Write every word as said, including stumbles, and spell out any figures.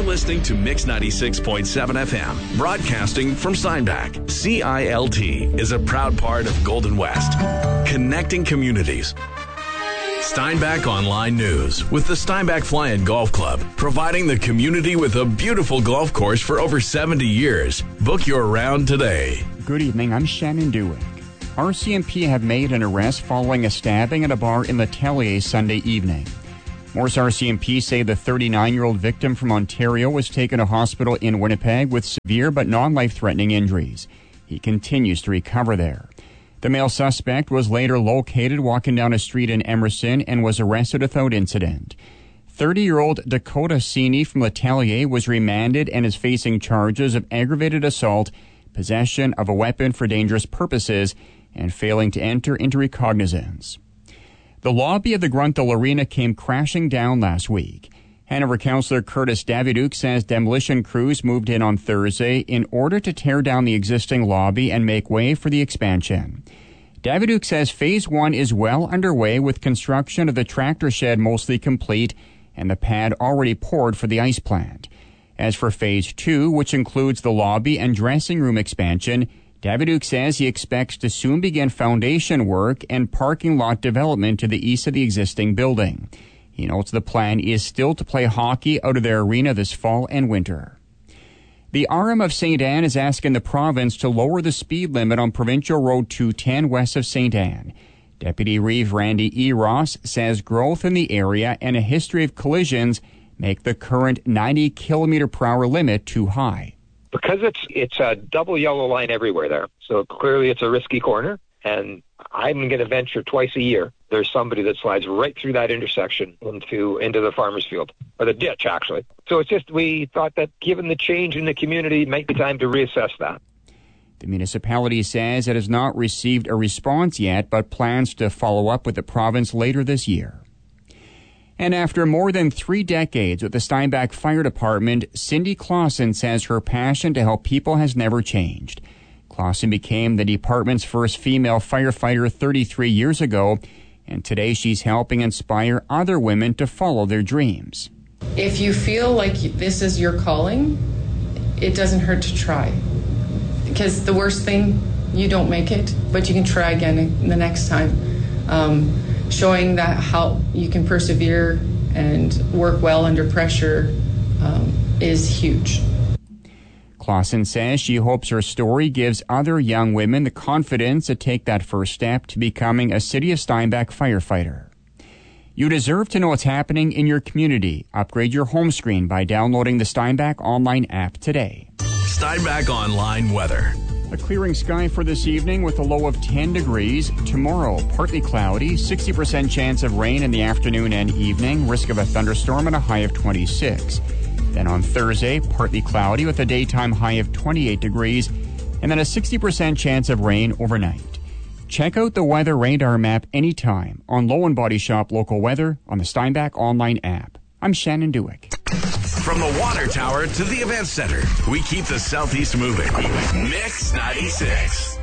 listening to Mix ninety-six point seven F M, broadcasting from Steinbach. C I L T is a proud part of Golden West, connecting communities. Steinbach Online News with the Steinbach Fly-In Golf Club, providing the community with a beautiful golf course for over seventy years. Book your round today. Good evening, I'm Shannon Dewick. R C M P have made an arrest following a stabbing at a bar in Letellier Sunday evening. Morris R C M P say the thirty-nine-year-old victim from Ontario was taken to hospital in Winnipeg with severe but non-life-threatening injuries. He continues to recover there. The male suspect was later located walking down a street in Emerson and was arrested without incident. thirty-year-old Dakota Sini from Letellier was remanded and is facing charges of aggravated assault, possession of a weapon for dangerous purposes, and failing to enter into recognizance. The lobby of the Grunthal Arena came crashing down last week. Hanover Councillor Curtis Davidouk says demolition crews moved in on Thursday in order to tear down the existing lobby and make way for the expansion. Davidouk says Phase one is well underway with construction of the tractor shed mostly complete and the pad already poured for the ice plant. As for Phase two, which includes the lobby and dressing room expansion, Davidouk says he expects to soon begin foundation work and parking lot development to the east of the existing building. He notes the plan is still to play hockey out of their arena this fall and winter. The R M of Saint Anne is asking the province to lower the speed limit on Provincial Road two ten west of Saint Anne. Deputy Reeve Randy E. Ross says growth in the area and a history of collisions make the current ninety kilometer per hour limit too high. Because it's it's a double yellow line everywhere there, so clearly it's a risky corner, and I'm going to venture twice a year there's somebody that slides right through that intersection into into the farmer's field, or the ditch, actually. So it's just, we thought that given the change in the community, it might be time to reassess that. The municipality says it has not received a response yet, but plans to follow up with the province later this year. And after more than three decades with the Steinbach Fire Department, Cindy Clausen says her passion to help people has never changed. Clausen became the department's first female firefighter thirty-three years ago, and today she's helping inspire other women to follow their dreams. If you feel like this is your calling, it doesn't hurt to try. Because the worst thing, you don't make it, but you can try again the next time. Um, showing that how you can persevere and work well under pressure um, is huge. Clausen says she hopes her story gives other young women the confidence to take that first step to becoming a City of Steinbach firefighter. You deserve to know what's happening in your community. Upgrade your home screen by downloading the Steinbach Online app today. Steinbach Online weather. A clearing sky for this evening with a low of ten degrees. Tomorrow, partly cloudy, sixty percent chance of rain in the afternoon and evening, risk of a thunderstorm and a high of twenty-six. Then on Thursday, partly cloudy with a daytime high of twenty-eight degrees, and then a sixty percent chance of rain overnight. Check out the weather radar map anytime on Low and Body Shop Local Weather on the Steinbach Online app. I'm Shannon Dewick. From the water tower to the event center, we keep the Southeast moving. Mix ninety-six.